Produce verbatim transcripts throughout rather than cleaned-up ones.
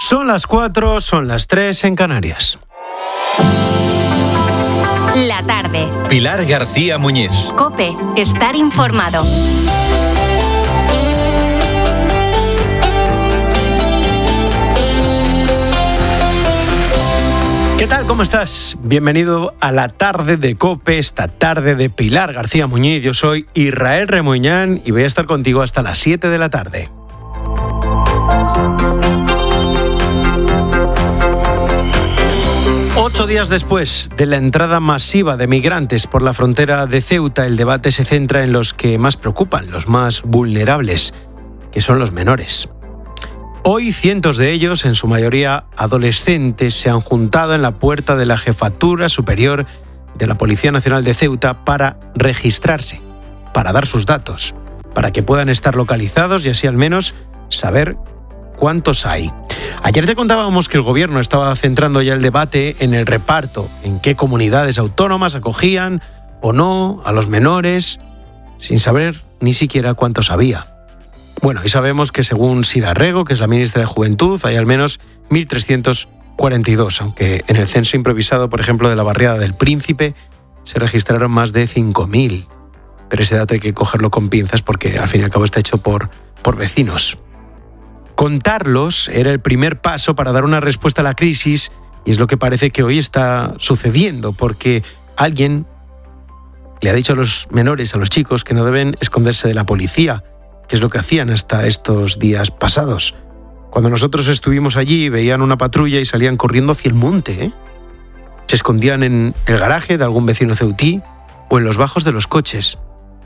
Son las cuatro, son las tres en Canarias. La tarde. Pilar García Muñiz. COPE. Estar informado. ¿Qué tal? ¿Cómo estás? Bienvenido a la tarde de COPE, esta tarde de Pilar García Muñiz. Yo soy Israel Remuñán y voy a estar contigo hasta las siete de la tarde. Ocho días después de la entrada masiva de migrantes por la frontera de Ceuta, el debate se centra en los que más preocupan, los más vulnerables, que son los menores. Hoy cientos de ellos, en su mayoría adolescentes, se han juntado en la puerta de la Jefatura Superior de la Policía Nacional de Ceuta para registrarse, para dar sus datos, para que puedan estar localizados y así al menos saber cuántos hay. Ayer te contábamos que el gobierno estaba centrando ya el debate en el reparto, en qué comunidades autónomas acogían o no a los menores, sin saber ni siquiera cuántos había. Bueno, y sabemos que según Sira Rego, que es la ministra de Juventud, hay al menos mil trescientos cuarenta y dos, aunque en el censo improvisado, por ejemplo, de la barriada del Príncipe, se registraron más de cinco mil. Pero ese dato hay que cogerlo con pinzas porque al fin y al cabo está hecho por, por vecinos. Contarlos era el primer paso para dar una respuesta a la crisis y es lo que parece que hoy está sucediendo porque alguien le ha dicho a los menores, a los chicos, que no deben esconderse de la policía, que es lo que hacían hasta estos días pasados. Cuando nosotros estuvimos allí veían una patrulla y salían corriendo hacia el monte, ¿eh? Se escondían en el garaje de algún vecino ceutí o en los bajos de los coches.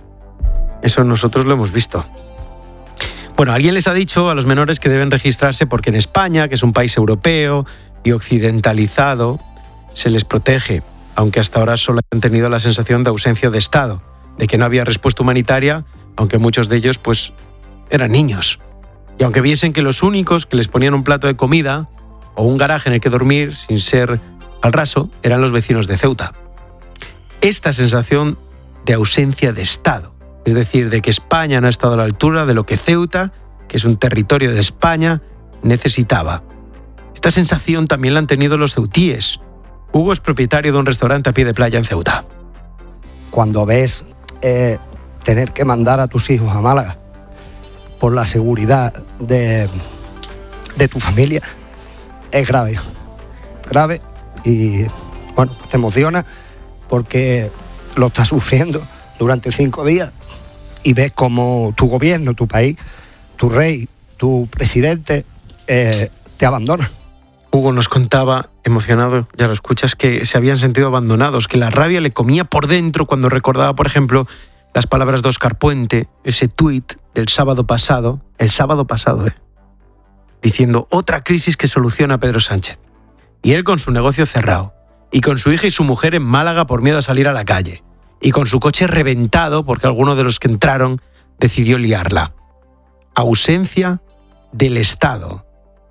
Eso nosotros lo hemos visto. Bueno, alguien les ha dicho a los menores que deben registrarse porque en España, que es un país europeo y occidentalizado, se les protege, aunque hasta ahora solo han tenido la sensación de ausencia de Estado, de que no había respuesta humanitaria, aunque muchos de ellos pues eran niños. Y aunque viesen que los únicos que les ponían un plato de comida o un garaje en el que dormir sin ser al raso eran los vecinos de Ceuta. Esta sensación de ausencia de Estado, es decir, de que España no ha estado a la altura de lo que Ceuta, que es un territorio de España, necesitaba. Esta sensación también la han tenido los ceutíes. Hugo es propietario de un restaurante a pie de playa en Ceuta. Cuando ves eh, tener que mandar a tus hijos a Málaga por la seguridad de, de tu familia, es grave. Grave y, bueno, te emociona porque lo estás sufriendo durante cinco días. Y ves cómo tu gobierno, tu país, tu rey, tu presidente eh, te abandona. Hugo nos contaba, emocionado, ya lo escuchas, que se habían sentido abandonados, que la rabia le comía por dentro cuando recordaba, por ejemplo, las palabras de Óscar Puente, ese tuit del sábado pasado, el sábado pasado, ¿eh? diciendo otra crisis que soluciona Pedro Sánchez. Y él con su negocio cerrado, y con su hija y su mujer en Málaga por miedo a salir a la calle. Y con su coche reventado porque alguno de los que entraron decidió liarla. Ausencia del Estado,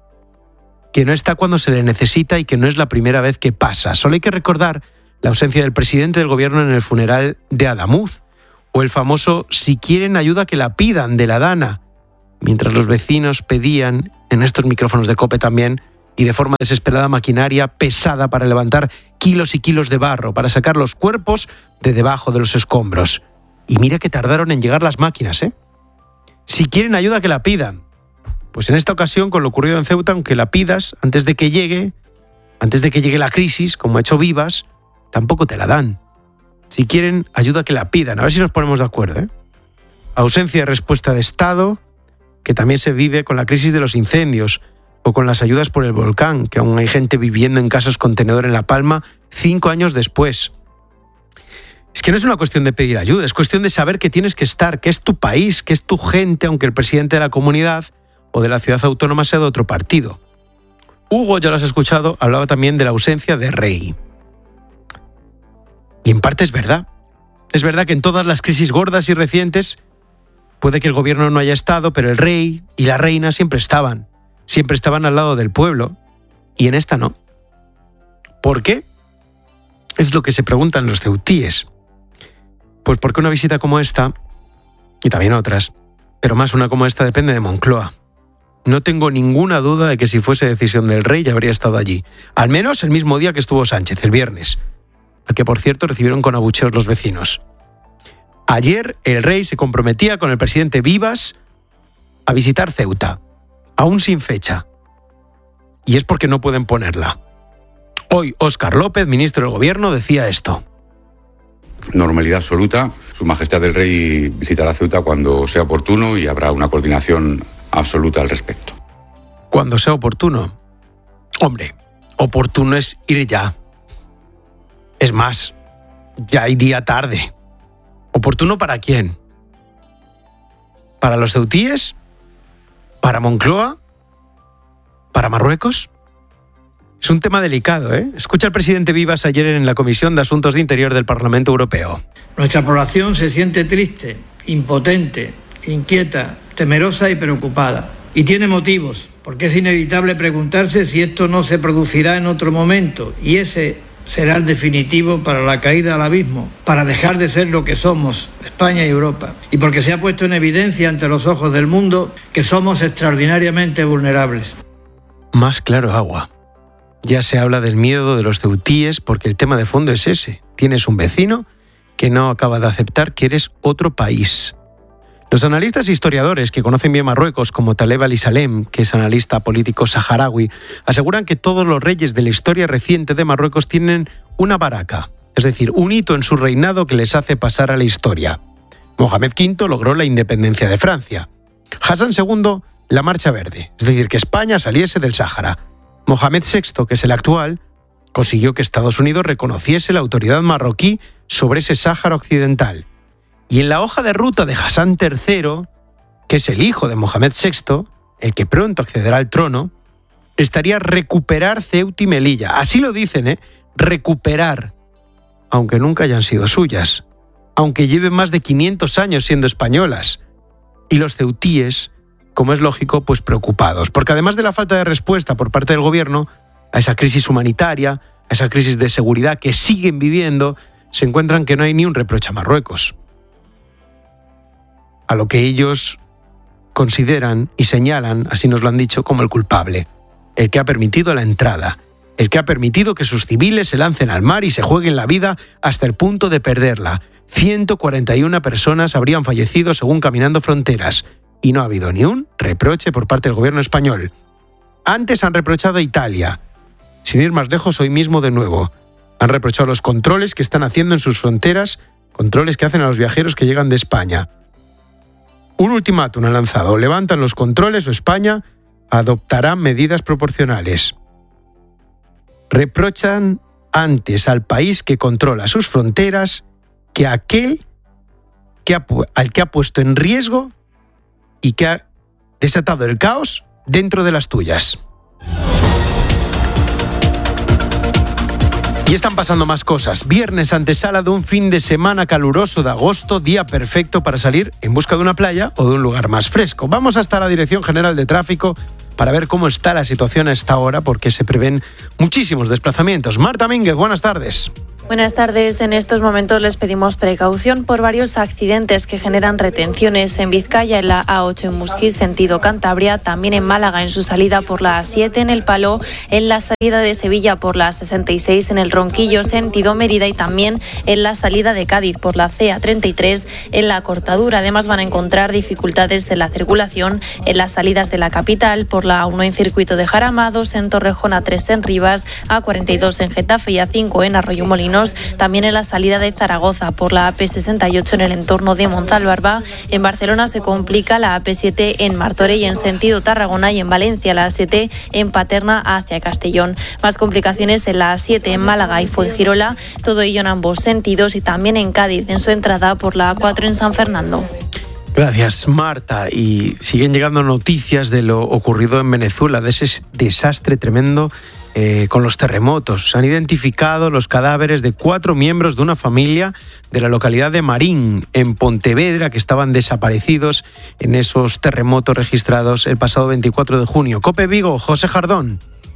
que no está cuando se le necesita y que no es la primera vez que pasa. Solo hay que recordar la ausencia del presidente del gobierno en el funeral de Adamuz, o el famoso "si quieren ayuda que la pidan" de la Dana, mientras los vecinos pedían, en estos micrófonos de COPE también, y de forma desesperada, maquinaria pesada para levantar kilos y kilos de barro, para sacar los cuerpos de debajo de los escombros. Y mira que tardaron en llegar las máquinas, ¿eh? Si quieren ayuda, que la pidan. Pues en esta ocasión, con lo ocurrido en Ceuta, aunque la pidas antes de que llegue, antes de que llegue la crisis, como ha hecho Vivas, tampoco te la dan. Si quieren ayuda, que la pidan. A ver si nos ponemos de acuerdo, ¿eh? Ausencia de respuesta de Estado, que también se vive con la crisis de los incendios, o con las ayudas por el volcán, que aún hay gente viviendo en casas contenedor en La Palma cinco años después. Es que no es una cuestión de pedir ayuda, es cuestión de saber que tienes que estar, que es tu país, que es tu gente, aunque el presidente de la comunidad o de la ciudad autónoma sea de otro partido. Hugo, ya lo has escuchado, hablaba también de la ausencia de rey. Y en parte es verdad. Es verdad que en todas las crisis gordas y recientes puede que el gobierno no haya estado, pero el rey y la reina siempre estaban. Siempre estaban al lado del pueblo, y en esta no. ¿Por qué? Es lo que se preguntan los ceutíes. Pues porque una visita como esta, y también otras, pero más una como esta, depende de Moncloa. No tengo ninguna duda de que si fuese decisión del rey ya habría estado allí. Al menos el mismo día que estuvo Sánchez, el viernes, al que por cierto recibieron con abucheos los vecinos. Ayer el rey se comprometía con el presidente Vivas a visitar Ceuta, aún sin fecha. Y es porque no pueden ponerla. Hoy Óscar López, ministro del Gobierno, decía esto. Normalidad absoluta. Su Majestad el Rey visitará Ceuta cuando sea oportuno y habrá una coordinación absoluta al respecto. Cuando sea oportuno. Hombre, oportuno es ir ya. Es más, ya iría tarde. ¿Oportuno para quién? ¿Para los ceutíes? ¿Para Moncloa? ¿Para Marruecos? Es un tema delicado, ¿eh? Escucha al presidente Vivas ayer en la Comisión de Asuntos de Interior del Parlamento Europeo. Nuestra población se siente triste, impotente, inquieta, temerosa y preocupada. Y tiene motivos, porque es inevitable preguntarse si esto no se producirá en otro momento, y ese será el definitivo para la caída al abismo, para dejar de ser lo que somos, España y Europa, y porque se ha puesto en evidencia ante los ojos del mundo que somos extraordinariamente vulnerables. Más claro agua. Ya se habla del miedo de los ceutíes porque el tema de fondo es ese. Tienes un vecino que no acaba de aceptar que eres otro país. Los analistas e historiadores que conocen bien Marruecos, como Taleb Ali-Salem, que es analista político saharaui, aseguran que todos los reyes de la historia reciente de Marruecos tienen una baraca, es decir, un hito en su reinado que les hace pasar a la historia. Mohamed quinto logró la independencia de Francia. Hassan segundo, la Marcha Verde, es decir, que España saliese del Sáhara. Mohamed sexto, que es el actual, consiguió que Estados Unidos reconociese la autoridad marroquí sobre ese Sáhara occidental. Y en la hoja de ruta de Hassan tercero, que es el hijo de Mohamed sexto, el que pronto accederá al trono, estaría recuperar Ceuta y Melilla. Así lo dicen, ¿eh? Recuperar, aunque nunca hayan sido suyas, aunque lleven más de quinientos años siendo españolas. Y los ceutíes, como es lógico, pues preocupados, porque además de la falta de respuesta por parte del gobierno a esa crisis humanitaria, a esa crisis de seguridad que siguen viviendo, se encuentran que no hay ni un reproche a Marruecos. A lo que ellos consideran y señalan, así nos lo han dicho, como el culpable, el que ha permitido la entrada, el que ha permitido que sus civiles se lancen al mar y se jueguen la vida hasta el punto de perderla. ciento cuarenta y una personas habrían fallecido según Caminando Fronteras, y no ha habido ni un reproche por parte del gobierno español. Antes han reprochado a Italia. Sin ir más lejos, hoy mismo de nuevo. Han reprochado los controles que están haciendo en sus fronteras, controles que hacen a los viajeros que llegan de España. Un ultimátum han lanzado: o levantan los controles o España adoptará medidas proporcionales. Reprochan antes al país que controla sus fronteras que a aquel que ha, al que ha puesto en riesgo y que ha desatado el caos dentro de las tuyas. Y están pasando más cosas. Viernes, antesala de un fin de semana caluroso de agosto, día perfecto para salir en busca de una playa o de un lugar más fresco. Vamos hasta la Dirección General de Tráfico para ver cómo está la situación a esta hora, porque se prevén muchísimos desplazamientos. Marta Mínguez, buenas tardes. Buenas tardes. En estos momentos les pedimos precaución por varios accidentes que generan retenciones en Vizcaya, en la A ocho en Musquí, sentido Cantabria, también en Málaga en su salida por la A siete en El Palo, en la salida de Sevilla por la A sesenta y seis en el Ronquillo, sentido Mérida, y también en la salida de Cádiz por la C A treinta y tres en la Cortadura. Además van a encontrar dificultades en la circulación en las salidas de la capital por la A uno en Circuito de Jarama, dos en Torrejón, A tres en Rivas, A cuarenta y dos en Getafe y A cinco en Arroyo Molinos. También en la salida de Zaragoza por la A P sesenta y ocho en el entorno de Montalbarba. En Barcelona se complica la A P siete en Martorell en sentido Tarragona, y en Valencia la A siete en Paterna hacia Castellón. Más complicaciones en la A siete en Málaga y Fuengirola, todo ello en ambos sentidos, y también en Cádiz en su entrada por la A cuatro en San Fernando. Gracias, Marta. Y siguen llegando noticias de lo ocurrido en Venezuela, de ese desastre tremendo eh, con los terremotos. Se han identificado los cadáveres de cuatro miembros de una familia de la localidad de Marín, en Pontevedra, que estaban desaparecidos en esos terremotos registrados el pasado veinticuatro de junio. COPE Vigo, José Jardón.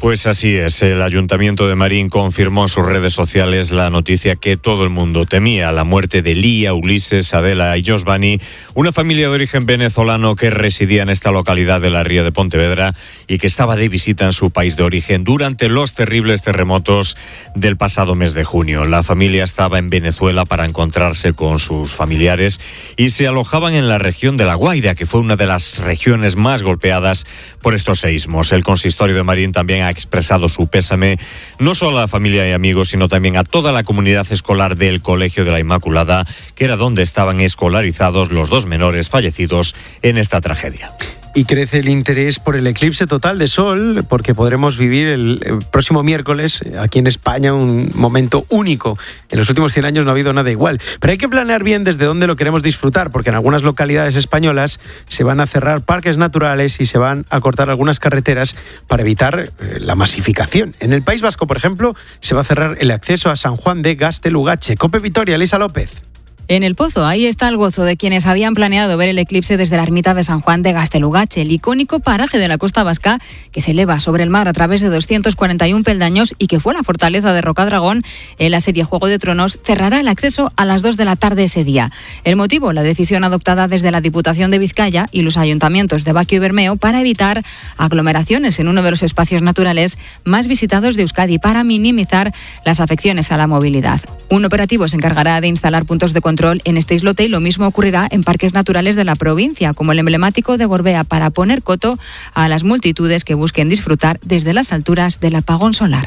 Pues así es, el Ayuntamiento de Marín confirmó en sus redes sociales la noticia que todo el mundo temía, la muerte de Lía, Ulises, Adela y Josvani, una familia de origen venezolano que residía en esta localidad de la Ría de Pontevedra y que estaba de visita en su país de origen durante los terribles terremotos del pasado mes de junio. La familia estaba en Venezuela para encontrarse con sus familiares y se alojaban en la región de La Guaira, que fue una de las regiones más golpeadas por estos seísmos. El consistorio de Marín también ha expresado su pésame no solo a la familia y amigos, sino también a toda la comunidad escolar del Colegio de la Inmaculada, que era donde estaban escolarizados los dos menores fallecidos en esta tragedia. Y crece el interés por el eclipse total de sol, porque podremos vivir el, el próximo miércoles aquí en España un momento único. En los últimos cien años no ha habido nada igual. Pero hay que planear bien desde dónde lo queremos disfrutar, porque en algunas localidades españolas se van a cerrar parques naturales y se van a cortar algunas carreteras para evitar eh, la masificación. En el País Vasco, por ejemplo, se va a cerrar el acceso a San Juan de Gaztelugatxe. Cope Vitoria, Elisa López. En El Pozo, ahí está el gozo de quienes habían planeado ver el eclipse desde la ermita de San Juan de Gaztelugatxe, el icónico paraje de la costa vasca que se eleva sobre el mar a través de doscientos cuarenta y uno peldaños y que fue la fortaleza de Rocadragón en la serie Juego de Tronos, cerrará el acceso a las dos de la tarde ese día. El motivo, la decisión adoptada desde la Diputación de Vizcaya y los ayuntamientos de Baquio y Bermeo para evitar aglomeraciones en uno de los espacios naturales más visitados de Euskadi, para minimizar las afecciones a la movilidad. Un operativo se encargará de instalar puntos de control en este islote y lo mismo ocurrirá en parques naturales de la provincia, como el emblemático de Gorbea, para poner coto a las multitudes que busquen disfrutar desde las alturas del apagón solar.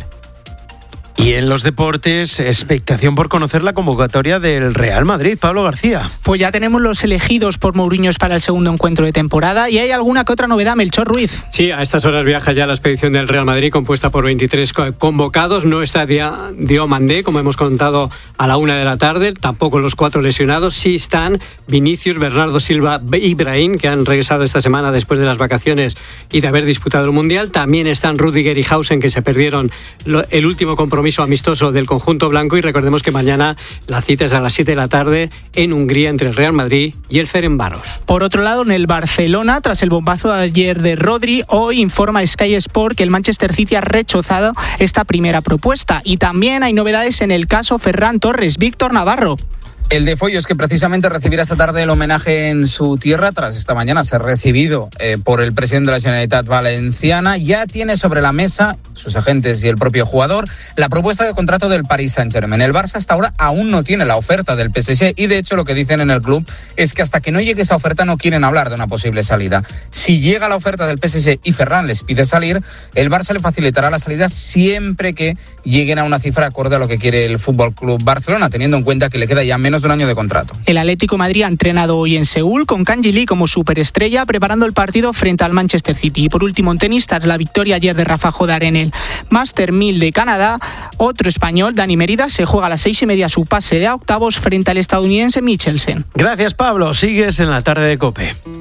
Y en los deportes, expectación por conocer la convocatoria del Real Madrid. Pablo García. Pues ya tenemos los elegidos por Mourinho para el segundo encuentro de temporada y hay alguna que otra novedad, Melchor Ruiz. Sí, a estas horas viaja ya la expedición del Real Madrid compuesta por veintitrés convocados. No está Diomandé, como hemos contado, a la una de la tarde. Tampoco los cuatro lesionados. Sí están Vinicius, Bernardo Silva y Brahim, que han regresado esta semana después de las vacaciones y de haber disputado el Mundial. También están Rüdiger y Hausen, que se perdieron el último compromiso amistoso del conjunto blanco, y recordemos que mañana la cita es a las siete de la tarde en Hungría entre el Real Madrid y el Ferencváros. Por otro lado, en el Barcelona, tras el bombazo de ayer de Rodri, hoy informa Sky Sport que el Manchester City ha rechazado esta primera propuesta, y también hay novedades en el caso Ferran Torres. Víctor Navarro. El de Follo es que precisamente recibirá esta tarde el homenaje en su tierra, tras esta mañana ser recibido eh, por el presidente de la Generalitat Valenciana. Ya tiene sobre la mesa, sus agentes y el propio jugador, la propuesta de contrato del Paris Saint-Germain. El Barça hasta ahora aún no tiene la oferta del P S G y de hecho lo que dicen en el club es que hasta que no llegue esa oferta no quieren hablar de una posible salida. Si llega la oferta del P S G y Ferran les pide salir, el Barça le facilitará la salida siempre que lleguen a una cifra acorde a lo que quiere el F C Barcelona, teniendo en cuenta que le queda ya menos de un año de contrato. El Atlético de Madrid ha entrenado hoy en Seúl con Kanji Lee como superestrella, preparando el partido frente al Manchester City. Y por último, en tenis, tras la victoria ayer de Rafa Jodar en el Master mil de Canadá, otro español, Dani Mérida, se juega a las seis y media su pase de octavos frente al estadounidense Michelsen. Gracias, Pablo. Sigues en la tarde de COPE.